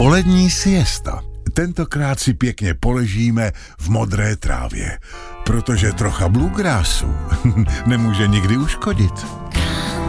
Polední siesta. Tentokrát si pěkně poležíme v modré trávě, protože trocha bluegrassu nemůže nikdy uškodit.